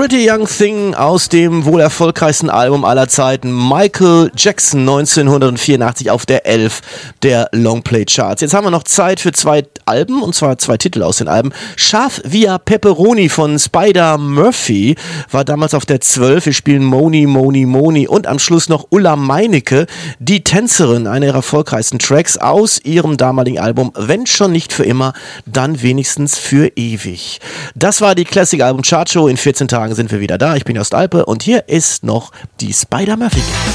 Pretty Young Thing aus dem wohl erfolgreichsten Album aller Zeiten, Michael Jackson, 1984 auf der 11 der Longplay Charts. Jetzt haben wir noch Zeit für 2 Alben, und zwar 2 Titel aus den Alben. Scharf via Pepperoni von Spider Murphy war damals auf der 12. Wir spielen Moni, Moni, Moni und am Schluss noch Ulla Meinecke, die Tänzerin, einer ihrer erfolgreichsten Tracks aus ihrem damaligen Album, wenn schon nicht für immer, dann wenigstens für ewig. Das war die Classic Album Chart Show. In 14 Tagen sind wir wieder da. Ich bin Jost Alpe und hier ist noch die Spider Murphy.